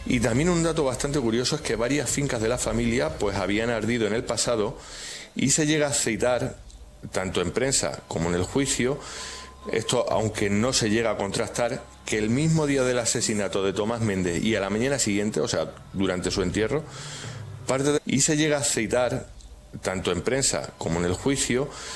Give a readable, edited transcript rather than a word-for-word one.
Y también un dato bastante curioso es que varias fincas de la familia pues habían ardido en el pasado y se llega a citar, tanto en prensa como en el juicio, esto aunque no se llega a contrastar, que el mismo día del asesinato de Tomás Méndez y a la mañana siguiente, o sea, durante su entierro, y se llega a citar, tanto en prensa como en el juicio,